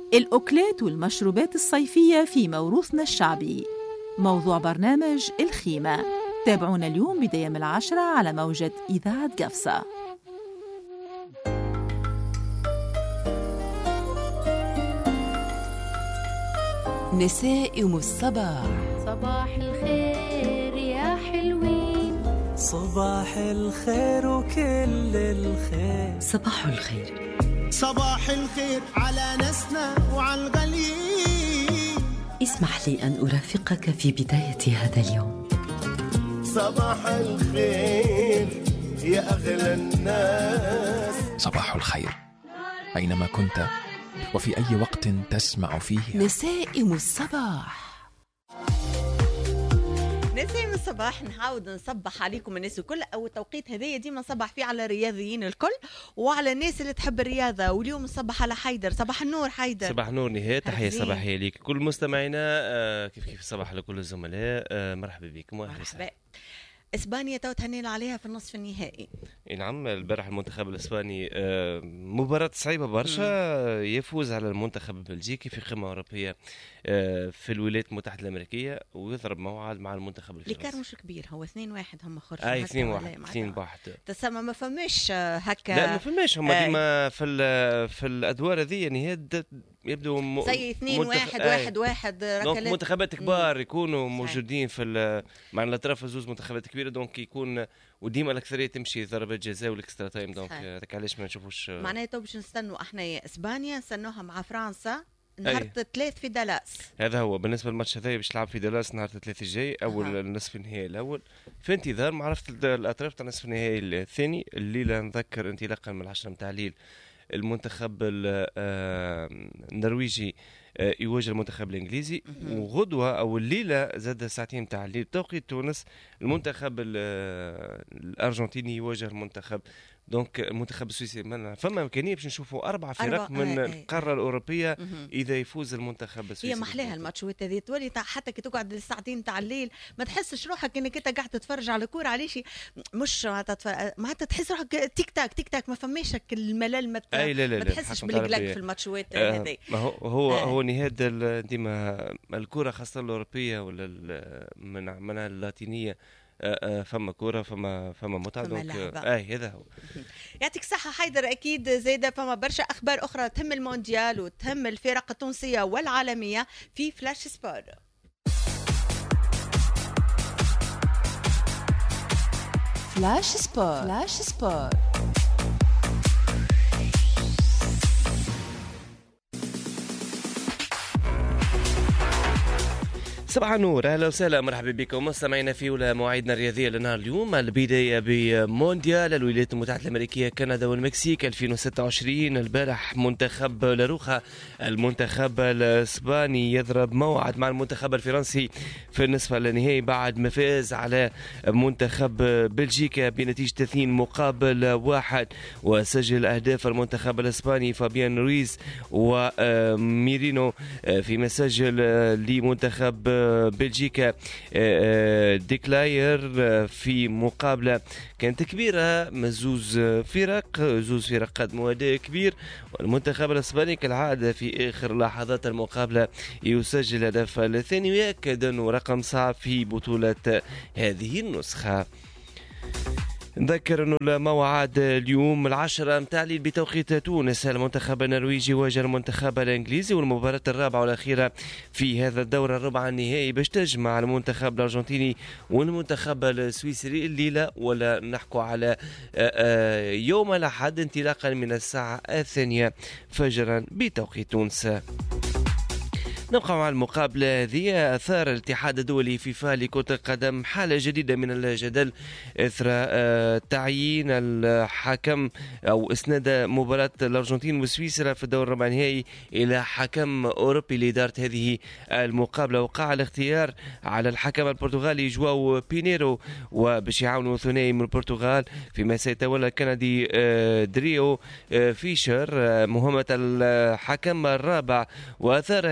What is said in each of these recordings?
الأكلات والمشروبات الصيفية في موروثنا الشعبي. موضوع برنامج الخيمة. تابعونا اليوم بداية من 10 على موجة إذاعة قفصة. نسائم الصباح. صباح الخير يا حلوين، صباح الخير وكل الخير. صباح الخير، صباح الخير على ناسنا وعلى الغاليين. اسمح لي أن أرافقك في بداية هذا اليوم. صباح الخير يا أغلى الناس. صباح الخير أينما كنت وفي أي وقت تسمع فيه نسائم الصباح. نسائم الصباح نحاول نصبح عليكم الناس الكل، او التوقيت هذايا ديما نصبح فيه على الرياضيين الكل وعلى الناس اللي تحب الرياضه. واليوم نصبح على حيدر. صباح النور حيدر. صباح النور نهاد، تحيه صباحيه ليك كل مستمعينا. كيف صباح لكل الزملاء. مرحبا بكم. مرحبا. اسبانيا تو تهنينا عليها في النصف النهائي. نعم، البارح المنتخب الاسباني مباراة صعيبة برشا، يفوز على المنتخب البلجيكي في قمة أوروبية في الولايات المتحدة الأمريكية، ويضرب موعد مع المنتخب الفرنسي. اللي كان مش كبير، هو 2-1 هم خرجوا. 2-1 تسمى ما فماش هكا. لا ما فماش، هم ديما في الأدوار هذه نهاد يبدو زي 2-1 1-1 دونك منتخبات كبار يكونوا موجودين في مع الاطراف زوز منتخبات كبيره، دونك يكون وديما الاكثريه تمشي ضربات جزاء والاكسترا تايم. دونك هذاك علاش ما نشوفوش معناته باش نستنوا احنا اسبانيا نستنوها مع فرنسا نهار 3 في دالاس. هذا هو بالنسبه للماتش هذا باش يلعب في دالاس نهار 3 الجاي، اول نصف النهائي الاول في انتظار معرفه الاطراف تاع نصف النهائي الثاني. الليله نذكر انطلاقا من 10 متاع الليل المنتخب النرويجي يواجه المنتخب الانجليزي، وغدوه او الليله زاد ساعتين تاع الليل بتوقيت تونس المنتخب الارجنتيني يواجه المنتخب. دونك المنتخب السويسري فما امكانيه باش نشوفوا 4 فرق من القاره الاوروبيه اذا يفوز المنتخب السويسري. هي محلاها الماتشات هذه تولي حتى كي تقعد الساعتين تاع الليل ما تحسش روحك انك انت قاعد تتفرج على كوره. علاش مش معناتها تحس روحك تيك تاك تيك تاك، ما فماش الملل، ما تحسش بالقلق في الماتشات هذه. هو نهاد ديما الكره خاصه الاوروبيه ولا منها اللاتينيه فما كوره فما متعه. دونك هذا هو. يعطيك الصحه حيدر. اكيد زاده فما برشا اخبار اخرى تهم المونديال وتهم الفرق التونسيه والعالميه في فلاش سبور. فلاش سبور. فلاش سبور. صباح النور، اهلا وسهلا، مرحبا بكم مستمعينا في اولى مواعيدنا الرياضيه لنهار اليوم. البدايه بمونديال الولايات المتحده الامريكيه كندا والمكسيك 2026. البارح منتخب لاروخا المنتخب الاسباني يضرب موعد مع المنتخب الفرنسي في النصف النهائي بعد ما فاز على منتخب بلجيكا بنتيجه 2-1، وسجل اهداف المنتخب الاسباني فابيان رويز وميرينو في مسجل لمنتخب بلجيكا ديكلاير في مقابلة كانت كبيرة. زوز فرق قدموا أداء كبير، والمنتخب الإسباني كالعادة في آخر لحظات المقابلة يسجل الهدف الثاني ويأكد أنه رقم صعب في بطولة هذه النسخة. نذكر أنه الموعد اليوم 10 متاع الليل بتوقيت تونس. المنتخب النرويجي يواجه المنتخب الإنجليزي، والمباراة الرابعة والأخيرة في هذا الدورة الربع النهائي باش تجمع المنتخب الأرجنتيني والمنتخب السويسري الليلة، ولا نحكوا على يوم الأحد انطلاقا من الساعة 2 فجرا بتوقيت تونس. نبقى مع المقابلة هذه. أثار الاتحاد الدولي فيفا لكرة القدم حالة جديدة من الجدل إثر تعيين الحكم أو إسناد مباراة الأرجنتين وسويسرا في الدور الربع النهائي إلى حكم أوروبي لإدارة هذه المقابلة. وقع الاختيار على الحكم البرتغالي جواو بينيرو، وباش يعاونوا ثنائي من البرتغال فيما سيتولى الكندي دريو فيشر مهمة الحكم الرابع. وأثار هذا التعيين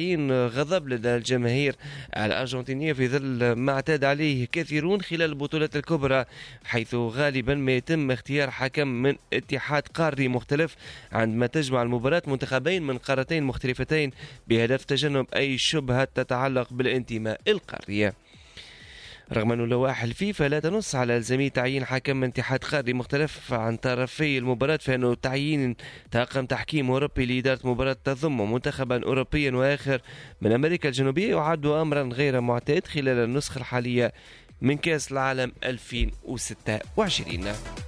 تعيين غضب لدى الجماهير الأرجنتينية في ظل ما اعتاد عليه كثيرون خلال البطولات الكبرى، حيث غالبا ما يتم اختيار حكم من اتحاد قاري مختلف عندما تجمع المباراة منتخبين من قارتين مختلفتين بهدف تجنب أي شبهة تتعلق بالانتماء القاري. رغم أن لوائح الفيفا لا تنص على إلزامية تعيين حكم من اتحاد قاري مختلف عن طرفي المباراة، فإنه تعيين طاقم تحكيم أوروبي لإدارة مباراة تضم منتخبا أوروبيا وآخر من أمريكا الجنوبية يعد أمرا غير معتاد خلال النسخة الحالية من كأس العالم 2026.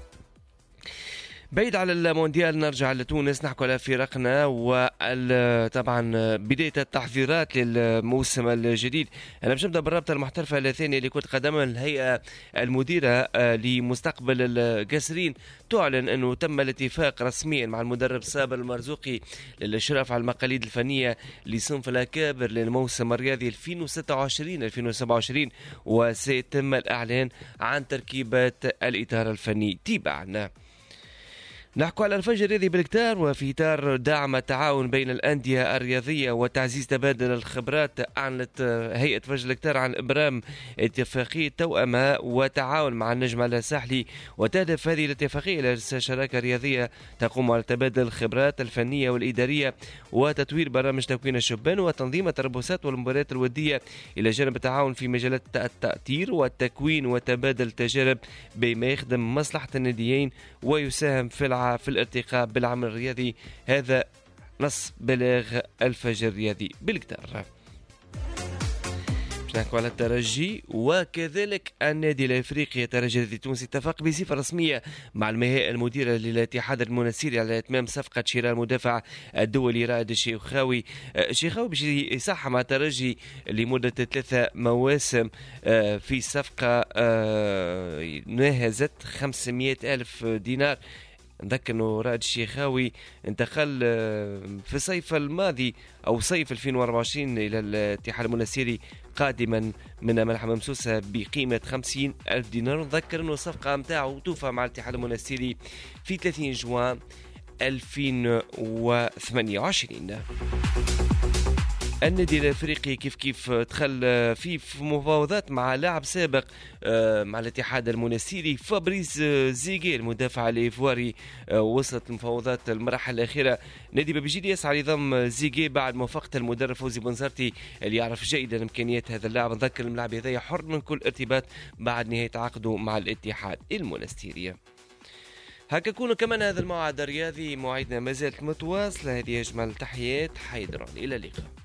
بعيد على المونديال نرجع لتونس، نحكي على فرقنا وطبعا بداية التحضيرات للموسم الجديد. أنا باش نبدأ بالرابطة المحترفة الثانية لكرة قدم. الهيئة المديرة لمستقبل القاسرين تعلن أنه تم الاتفاق رسميا مع المدرب صابر المرزوقي للإشراف على المقاليد الفنية لصنف الأكابر للموسم الرياضي 2026-2027، وسيتم الإعلان عن تركيبة الإطار الفني تباعا. نحكي على الفجر الرياضي بالكتار، وفي إطار دعم التعاون بين الأندية الرياضية وتعزيز تبادل الخبرات، أعلنت هيئة فجر الكتار عن إبرام اتفاقية توأمة وتعاون مع النجم الساحلي، وتهدف هذه الاتفاقية إلى إرساء شراكة رياضية تقوم على تبادل الخبرات الفنية والإدارية وتطوير برامج تكوين الشبان وتنظيم التربصات والمباريات الودية، إلى جانب التعاون في مجالات التأطير والتكوين وتبادل التجارب بما يخدم مصلحة الناديين ويساهم في الارتقاء بالعمل الرياضي. هذا نص بلاغ الفجر الرياضي بالكتار. نحكي على الترجي وكذلك النادي الافريقي. الترجي التونسي اتفق بصفه رسميه مع الهيئه المديره للاتحاد المنسيري على اتمام صفقه شراء المدافع الدولي رائد الشيخاوي. الشيخاوي باش يصح مع الترجي لمده 3 مواسم في صفقه ناهزت 500,000 دينار. نذكر انه رائد الشيخاوي انتقل في الصيف الماضي او صيف 2024 الى الاتحاد المنسيري قادما من ملحمة ممسوسة بقيمة 50,000 دينار. نذكر انه الصفقة متاعه توفى مع الاتحاد المنسيري في 30 جوان 2028. النادي الافريقي كيف دخل في مفاوضات مع لاعب سابق مع الاتحاد المنسيري فابريز زيغي المدافع الايفواري. وصلت المفاوضات المراحل الاخيره. نادي بابجيدي يسعى لضم زيغي بعد موافقه المدرب فوزي بنزرتي اللي يعرف جيدا امكانيات هذا اللاعب. نذكر اللاعب هذا حر من كل ارتباط بعد نهايه عقده مع الاتحاد المنستيري. هكا كونوا كمان هذا الموعد الرياضي موعدنا ما زالت متواصله. هذه اجمل تحيات حيدران، الى اللقاء.